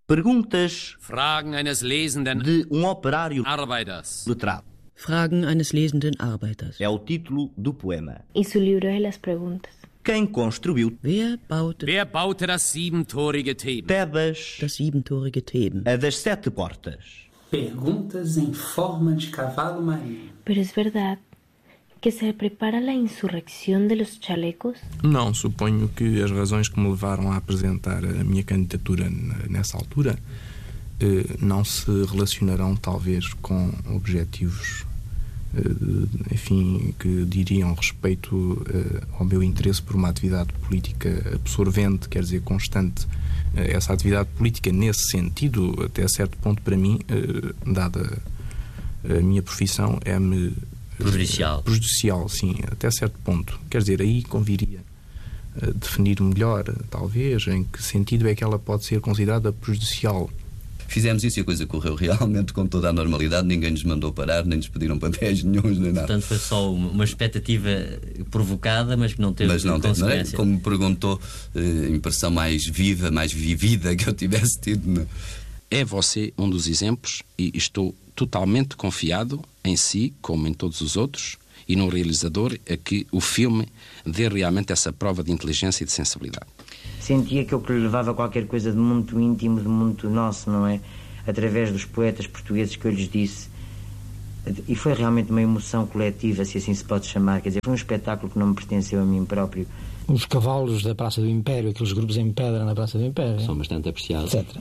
Perguntas Fragen eines lesenden de operário Arbeiters. letrado. Fragen eines lesenden Arbeiters. É o título do poema. Y su libro de las preguntas. Quem construiu Wer baute das siebentorige Theben? Tebas, das siebentorige Theben? a das 7 portas? Perguntas em forma de cavalo marinho. Pero es verdad que se prepara la insurrección de los chalecos. Não, suponho que as razões que me levaram a apresentar a minha candidatura nessa altura não se relacionarão talvez com objetivos, enfim, que diriam respeito ao meu interesse por uma atividade política absorvente, quer dizer, constante. Essa atividade política, nesse sentido, até certo ponto para mim, dada a minha profissão, é-me prejudicial, sim, até certo ponto. Quer dizer, aí conviria definir melhor, talvez, em que sentido é que ela pode ser considerada prejudicial. Fizemos isso e a coisa correu realmente com toda a normalidade, ninguém nos mandou parar, nem nos pediram papéis nenhuns, nem nada. Portanto, foi só uma expectativa provocada, mas que não teve consequência. Como me perguntou, a impressão mais viva, mais vivida que eu tivesse tido. Não? É você um dos exemplos e estou totalmente confiado em si, como em todos os outros, e no realizador, a que o filme dê realmente essa prova de inteligência e de sensibilidade. Sentia que eu lhe levava qualquer coisa de muito íntimo, de muito nosso, não é? Através dos poetas portugueses que eu lhes disse. E foi realmente uma emoção coletiva, se assim se pode chamar. Quer dizer, foi um espetáculo que não me pertenceu a mim próprio. Os cavalos da Praça do Império, aqueles grupos em pedra na Praça do Império, são bastante apreciados. Etc.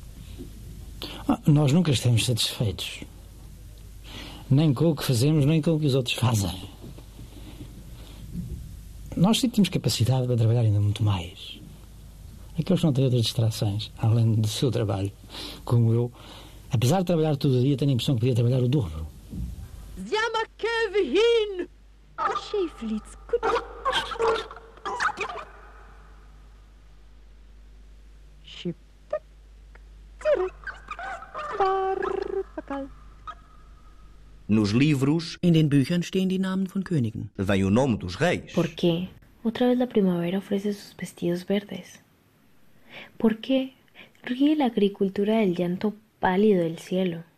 Nós nunca estamos satisfeitos. Nem com o que fazemos, nem com o que os outros fazem. Nós temos capacidade para trabalhar ainda muito mais. Aqueles não têm outras distrações, além do seu trabalho. Como eu, apesar de trabalhar todo o dia, tenho a impressão que podia trabalhar o dobro. Nos livros, In den Büchern stehen die Namen von Königen. vem o nome dos reis. ¿Por qué otra vez la primavera ofrece sus vestidos verdes? ¿Por qué ríe la agricultura del llanto pálido del cielo?